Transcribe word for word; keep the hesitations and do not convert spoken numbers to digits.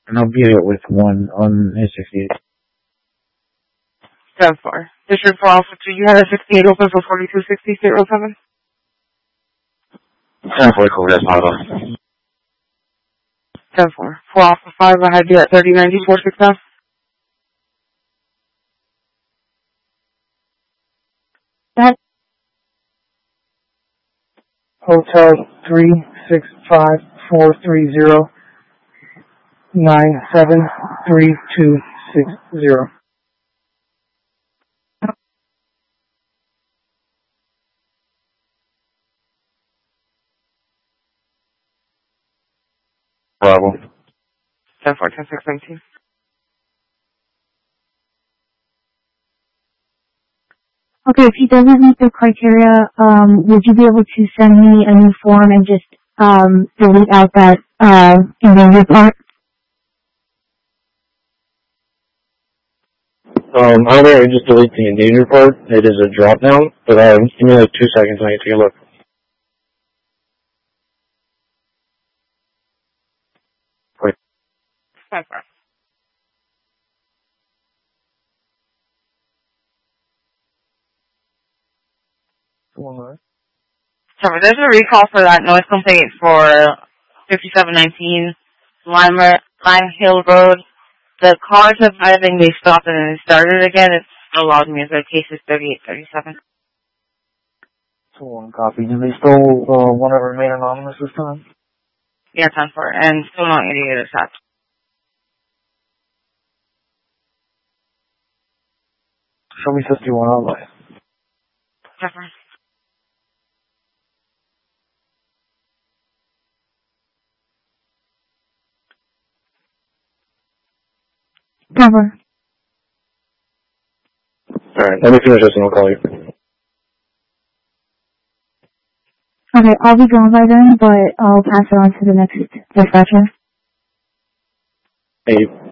And I'll beat it with one on A sixty-eight. ten four. District four Alpha two, you had a sixty-eight open for forty-two sixty, State Road seven? ten four, cool, that's not on. ten four. four Alpha five, I had you at thirty ninety, four six F. That Hotel three six five four three zero nine seven three two six zero. Bravo. ten four, ten six nineteen. Okay, if he doesn't meet the criteria, um, would you be able to send me a new form and just um, delete out that uh, endangered part? Um, I would just delete the endangered part. It is a drop down, but uh, give me like two seconds and I can take a look. Wait. ten four. One So there's a recall for that noise complaint for fifty-seven nineteen Lime, Lime Hill Road. The cars have, I think they stopped and then started again. It's still loud music. Case is thirty-eight thirty-seven. one copy. Do they still uh, want to remain anonymous this time? Yeah, ten four. And still not idiot attached. Show me fifty-one online. ten four. Cover. Alright, let me finish this and I'll call you. Okay, I'll be gone by then, but I'll pass it on to the next dispatcher. Hey,